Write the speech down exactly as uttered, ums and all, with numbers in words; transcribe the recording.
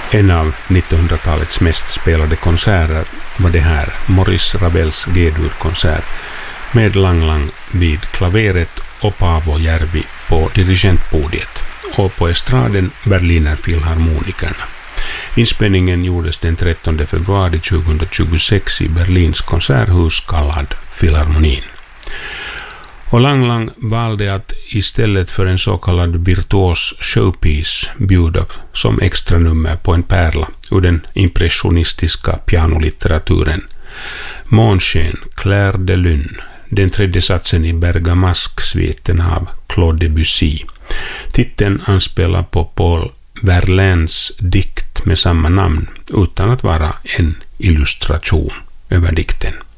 En av nittonhundratalets mest spelade konserter var det här, Maurice Rabels G-dur-konsert med Lang Lang vid klaveret och Paavo Järvi på dirigentpodiet och på estraden Berliner Philharmonikerna. Inspelningen gjordes den trettonde februari tjugohundratjugosex i Berlins konserthus kallad Philharmonin. Och Lang Lang valde att istället för en så kallad virtuos showpiece bjuda som extra nummer på en pärla ur den impressionistiska pianolitteraturen. Månsken, Clair de Lune, den tredje satsen i Bergamask-sviten av Claude Debussy. Titeln anspelar på Paul Verlaines dikt med samma namn utan att vara en illustration över dikten.